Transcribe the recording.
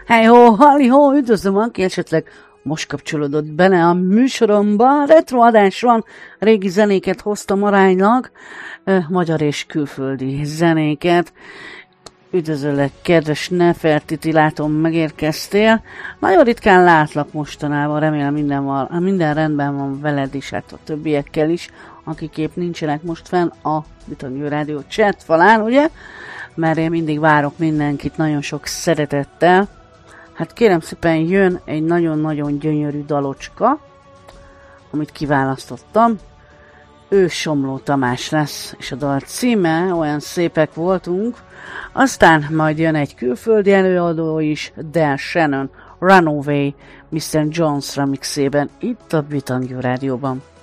Hey-ho, halli-ho, üdvözlöm, aki esetleg most kapcsolódott bele a műsoromba. Retro adás van, régi zenéket hoztam aránylag, magyar és külföldi zenéket. Üdvözöllek, kedves Nefertiti, látom megérkeztél. Nagyon ritkán látlak mostanában, remélem minden rendben van veled is, hát a többiekkel is, akik épp nincsenek most fenn a Bitanyú Rádió chat falán, ugye? Mert én mindig várok mindenkit nagyon sok szeretettel. Hát kérem szépen, jön egy nagyon-nagyon gyönyörű dalocska, amit kiválasztottam. Ő Somló Tamás lesz, és a dal címe Olyan szépek voltunk. Aztán majd jön egy külföldi előadó is, Dan Shannon, Runaway, Mr. Jones remixében, itt a Bitanyú Rádióban.